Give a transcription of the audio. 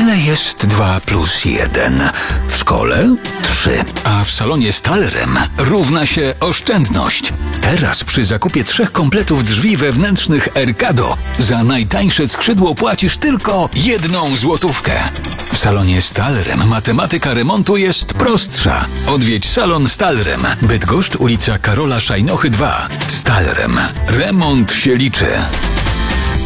Ile jest 2 plus 1? W szkole 3, a w salonie Stahlrem równa się oszczędność. Teraz przy zakupie 3 kompletów drzwi wewnętrznych Ercado za najtańsze skrzydło płacisz tylko 1 złotówkę. W salonie Stahlrem matematyka remontu jest prostsza. Odwiedź salon Stahlrem. Bydgoszcz, ulica Karola Szajnochy 2. Stahlrem. Remont się liczy.